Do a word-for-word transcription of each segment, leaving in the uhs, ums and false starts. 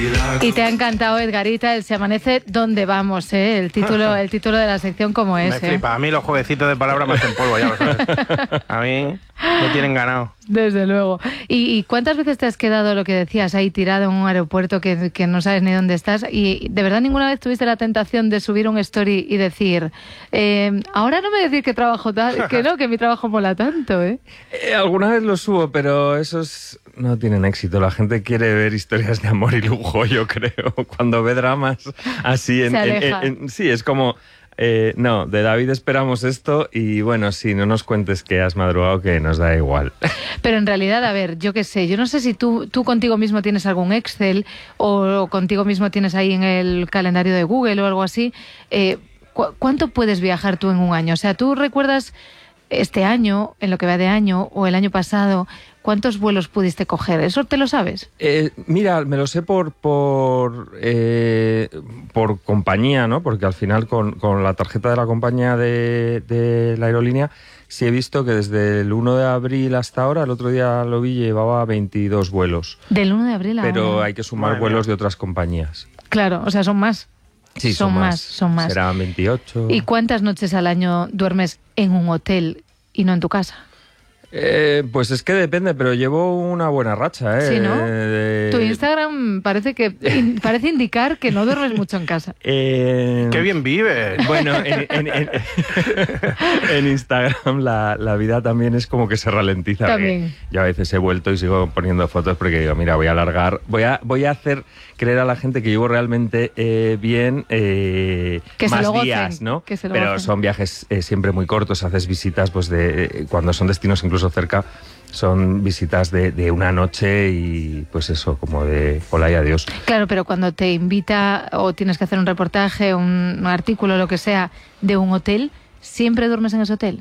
Y te ha encantado, Edgarita, el Se amanece, ¿dónde vamos? ¿eh? El título el título de la sección como es. Me flipa. ¿eh? A mí los jueguecitos de palabras me hacen polvo, ya lo sabes. A mí me tienen ganado. Desde luego. ¿Y, y cuántas veces te has quedado, lo que decías, ahí tirado en un aeropuerto que, que no sabes ni dónde estás? ¿Y de verdad ninguna vez tuviste la tentación de subir un story y decir, eh, ahora no me decir que trabajo tal, que no, que mi trabajo mola tanto, ¿eh? eh alguna vez lo subo, pero esos no tienen éxito. La gente quiere ver historias de amor y lujo, yo creo. Cuando ve dramas así en, Se en, aleja. en, en sí, es como eh, no, de David esperamos esto y bueno, sí, no nos cuentes que has madrugado, que nos da igual. Pero en realidad, a ver, yo qué sé, yo no sé si tú, tú contigo mismo tienes algún Excel o, o contigo mismo tienes ahí en el calendario de Google o algo así. Eh, ¿cu ¿Cuánto puedes viajar tú en un año? O sea, ¿tú recuerdas este año, en lo que va de año, o el año pasado, cuántos vuelos pudiste coger? ¿Eso te lo sabes? Eh, mira, me lo sé por por, eh, por compañía, ¿no? Porque al final con, con la tarjeta de la compañía de, de la aerolínea sí he visto que desde el uno de abril hasta ahora, el otro día lo vi, llevaba veintidós vuelos. Del uno de abril a Pero ahora. hay que sumar Madre vuelos mía. de otras compañías. Claro, o sea, son más. Sí, son, son más, más, son más. Serán veintiocho. ¿Y cuántas noches al año duermes en un hotel y no en tu casa? Eh, pues es que depende, pero llevo una buena racha, ¿eh? Sí, ¿no? De- Tu Instagram parece que in- parece indicar que no duermes mucho en casa. Eh, ¡Qué bien vives! Bueno, en, en- en- en Instagram la, la vida también es como que se ralentiza. También. porque Yo a veces he vuelto y sigo poniendo fotos porque digo, mira, voy a alargar, voy a, voy a hacer creer a la gente que llevo realmente eh, bien eh, Que se más lo gocen, días, ¿no? que se lo Pero gocen. son viajes eh, siempre muy cortos, haces visitas, pues de eh, cuando son destinos incluso cerca, son visitas de, de una noche y pues eso, como de hola y adiós. Claro, pero cuando te invita o tienes que hacer un reportaje, un, un artículo, lo que sea, de un hotel, ¿siempre duermes en ese hotel?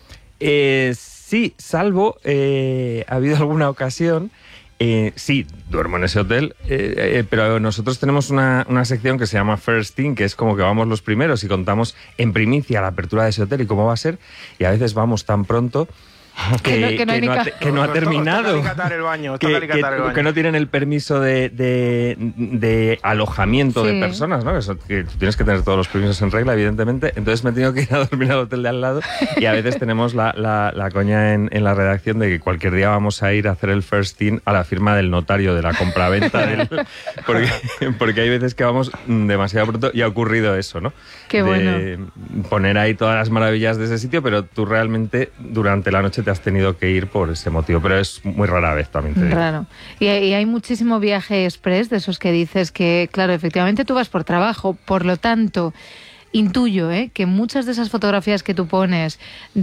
Eh, sí, salvo, eh, ha habido alguna ocasión, eh, sí, duermo en ese hotel, eh, eh, pero nosotros tenemos una, una sección que se llama First Thing, que es como que vamos los primeros y contamos en primicia la apertura de ese hotel y cómo va a ser, y a veces vamos tan pronto que, Que no- que no hay que ni no ha, ca- te- que no ha Toca- terminado. Toca alicatar el baño, Que, toca alicatar el que- baño. que no tienen el permiso de, de, de alojamiento Sí. de personas, ¿no? Que, eso- que tú tienes que tener todos los permisos en regla, evidentemente. Entonces me he tenido que ir a dormir al hotel de al lado y a veces tenemos la, la, la coña en, en la redacción de que cualquier día vamos a ir a hacer el first thing a la firma del notario de la compraventa. del, porque, porque hay veces que vamos mm, demasiado pronto y ha ocurrido eso, ¿no? Qué de poner ahí todas las maravillas de ese sitio, pero tú realmente durante la noche te has tenido que ir por ese motivo, pero es muy rara vez también te digo. Raro. Y, hay- y hay muchísimo viaje express de esos que dices que, claro, efectivamente tú vas por trabajo, por lo tanto, intuyo ¿eh? que muchas de esas fotografías que tú pones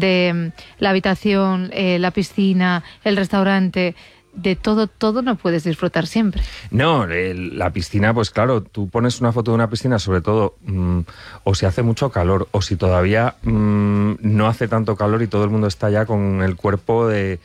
de mm, la habitación, eh, la piscina, el restaurante, de todo, todo no puedes disfrutar siempre. No, el- la piscina, pues claro, tú pones una foto de una piscina, sobre todo, mmm, o si hace mucho calor, o si todavía mmm, no hace tanto calor y todo el mundo está ya con el cuerpo de...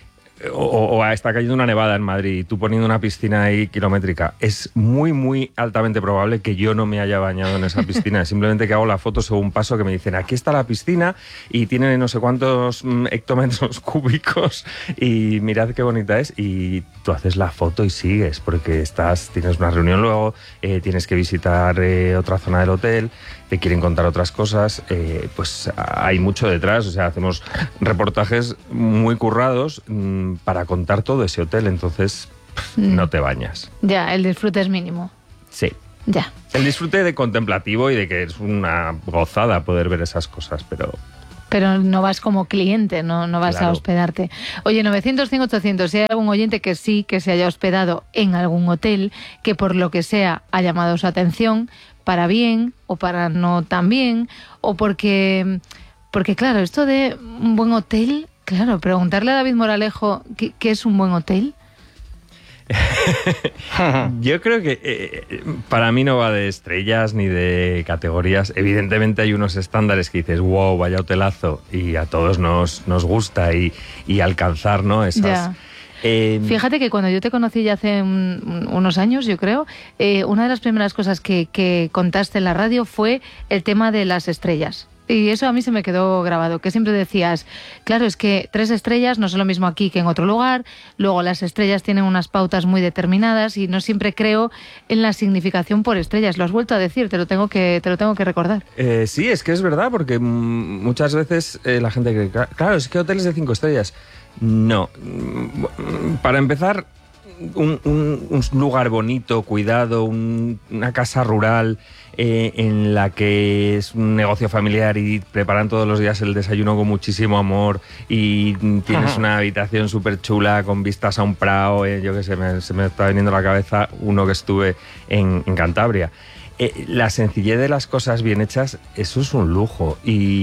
O, o está cayendo una nevada en Madrid y tú poniendo una piscina ahí kilométrica. Es muy, muy altamente probable que yo no me haya bañado en esa piscina. Simplemente que hago la foto según paso, que me dicen, aquí está la piscina y tiene no sé cuántos mm, hectómetros cúbicos y mirad qué bonita es. Y tú haces la foto y sigues, porque estás, tienes una reunión luego, eh, tienes que visitar eh, otra zona del hotel, te quieren contar otras cosas, eh, pues hay mucho detrás. O sea, hacemos reportajes muy currados mmm, para contar todo ese hotel, entonces pff, Mm. no te bañas. Ya, el disfrute es mínimo. Sí. Ya. El disfrute de contemplativo y de que es una gozada poder ver esas cosas, pero... Pero no vas como cliente, no, no vas Claro. a hospedarte. Oye, novecientos, cinco, ochocientos, si hay algún oyente que sí, que se haya hospedado en algún hotel, que por lo que sea ha llamado su atención, para bien o para no tan bien, o porque, porque claro, esto de un buen hotel, claro, preguntarle a David Moralejo qué, qué es un buen hotel. Yo creo que eh, para mí no va de estrellas ni de categorías. Evidentemente hay unos estándares que dices, wow, vaya hotelazo, y a todos nos, nos gusta y, y alcanzar, ¿no? Esas... Ya. Eh, Fíjate que cuando yo te conocí ya hace un- unos años, yo creo, eh, una de las primeras cosas que, que contaste en la radio fue el tema de las estrellas. Y eso a mí se me quedó grabado, que siempre decías, claro, es que tres estrellas no son lo mismo aquí que en otro lugar, luego las estrellas tienen unas pautas muy determinadas y no siempre creo en la significación por estrellas. Lo has vuelto a decir, te lo tengo que, te lo tengo que recordar. Eh, sí, es que es verdad, porque mm, muchas veces eh, la gente cree, claro, es que hoteles de cinco estrellas. No. Para empezar, un, un, un lugar bonito, cuidado, un, una casa rural eh, en la que es un negocio familiar y preparan todos los días el desayuno con muchísimo amor y tienes Ajá. una habitación súper chula con vistas a un prado, eh, yo qué sé, me, se me está viniendo a la cabeza uno que estuve en, en Cantabria. Eh, la sencillez de las cosas bien hechas, eso es un lujo.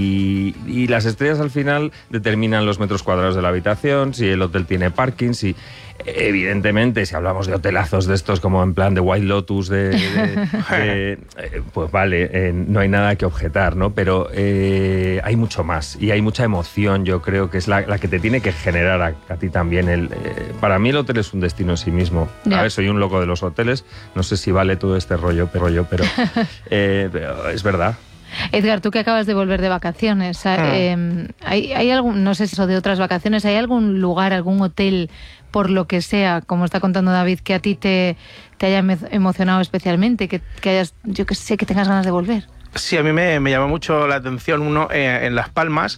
Y, y las estrellas al final determinan los metros cuadrados de la habitación, si el hotel tiene parking, si... Evidentemente, si hablamos de hotelazos de estos como en plan de White Lotus, de, de, de, eh, pues vale, eh, no hay nada que objetar, ¿no? Pero eh, hay mucho más y hay mucha emoción, yo creo que es la, la que te tiene que generar a, a ti también. El, eh, para mí el hotel es un destino en sí mismo. Yeah. A ver, soy un loco de los hoteles, no sé si vale todo este rollo, pero yo, pero, eh, pero es verdad. Edgar, tú que acabas de volver de vacaciones, ah. eh, ¿hay, hay algún, no sé si eso de otras vacaciones, ¿hay algún lugar, algún hotel, por lo que sea, como está contando David, que a ti te, te haya emocionado especialmente, que, que hayas, yo que sé, que tengas ganas de volver? Sí, a mí me, me llamó mucho la atención uno eh, en Las Palmas.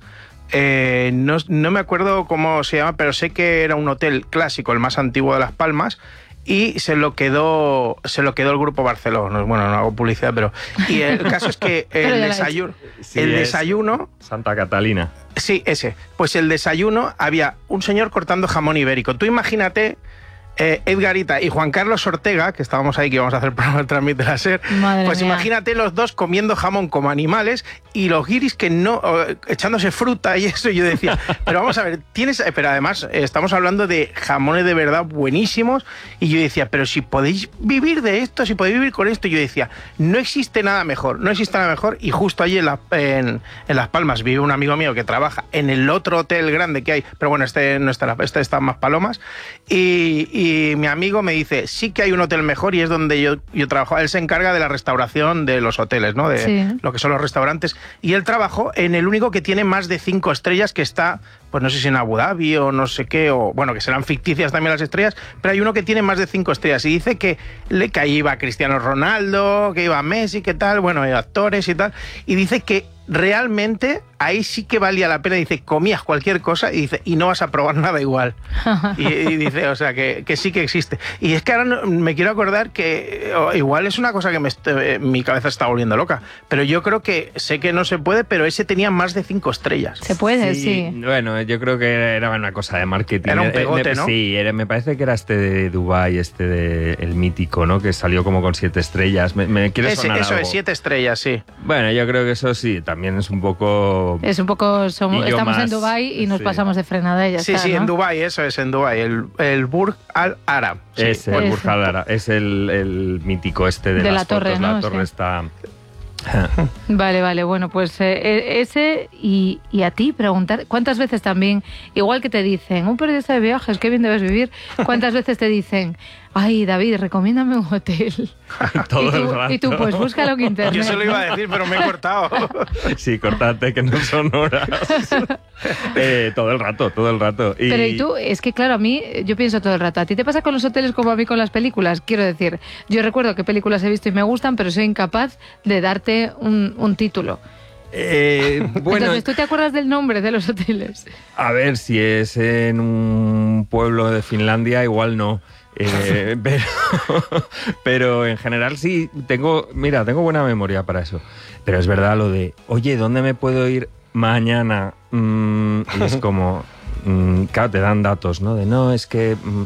Eh, no, no me acuerdo cómo se llama, pero sé que era un hotel clásico, el más antiguo de Las Palmas, y se lo quedó se lo quedó el Grupo Barceló. Bueno, no hago publicidad, pero... Y el caso es que el desayuno... Sí, el desayuno... Santa Catalina. Sí, ese. Pues el desayuno había un señor cortando jamón ibérico. Tú imagínate... Eh, Edgarita y Juan Carlos Ortega, que estábamos ahí, que íbamos a hacer el programa de Transmite Láser, pues mía. Imagínate los dos comiendo jamón como animales y los guiris que no, eh, echándose fruta y eso. Y yo decía, pero vamos a ver, tienes, eh, pero además eh, estamos hablando de jamones de verdad buenísimos. Y yo decía, pero si podéis vivir de esto, si podéis vivir con esto. Y yo decía, no existe nada mejor, no existe nada mejor. Y justo allí en, la, en, en Las Palmas vive un amigo mío que trabaja en el otro hotel grande que hay, pero bueno, este no está, este está en Más Palomas. Y, y Y mi amigo me dice, sí que hay un hotel mejor y es donde yo, yo trabajo. Él se encarga de la restauración de los hoteles, ¿no? De sí. lo que son los restaurantes. Y él trabajó en el único que tiene más de cinco estrellas, que está, pues no sé si en Abu Dhabi o no sé qué, o bueno, que serán ficticias también las estrellas, pero hay uno que tiene más de cinco estrellas. Y dice que, que ahí iba Cristiano Ronaldo, que iba Messi, que tal, bueno, hay actores y tal. Y dice que realmente ahí sí que valía la pena. Dice, comías cualquier cosa y dice, y no vas a probar nada igual. y, y dice, o sea, que, que sí que existe. Y es que ahora no, me quiero acordar que oh, igual es una cosa que me eh, mi cabeza está volviendo loca, pero yo creo que sé que no se puede, pero ese tenía más de cinco estrellas. Se puede, sí. sí. Bueno, yo creo que era una cosa de marketing. Era un pegote, me, ¿no? Sí, era, me parece que era este de Dubái, este de el mítico, ¿no? Que salió como con siete estrellas. Me, me quiere ese, sonar Eso algo. es, siete estrellas, sí. Bueno, yo creo que eso sí, también es un poco... Es un poco... Somos, estamos más, en Dubái y nos sí. pasamos de frenada y ya sí, está, Sí, sí, ¿no? en Dubái, eso es, en Dubái. El, el Burj Al Arab. Sí. Es el Burj Al Arab, es el, el mítico este de, de las la torre, fotos. ¿no? La torre sí. está... Vale, vale, bueno, pues eh, ese y, y a ti preguntar, ¿cuántas veces también, igual que te dicen, un periodista de viajes, qué bien debes vivir, cuántas veces te dicen, ay, David, recomiéndame un hotel? Todo y, tú, el rato. y tú, pues búscalo en internet. Yo se lo iba a decir, pero me he cortado. Sí, cortate, que no son horas. eh, todo el rato, todo el rato. Y... Pero y tú, es que claro, a mí, yo pienso todo el rato, ¿a ti te pasa con los hoteles como a mí con las películas? Quiero decir, yo recuerdo qué películas he visto y me gustan, pero soy incapaz de darte un, un título. Eh, bueno, entonces, ¿tú te acuerdas del nombre de los hoteles? A ver, si es en un pueblo de Finlandia, igual no. Eh, pero, pero en general sí, tengo, mira, tengo buena memoria para eso. Pero es verdad lo de, oye, ¿dónde me puedo ir mañana? Mm, y es como, mm, claro, te dan datos, ¿no? De no, es que... Mm,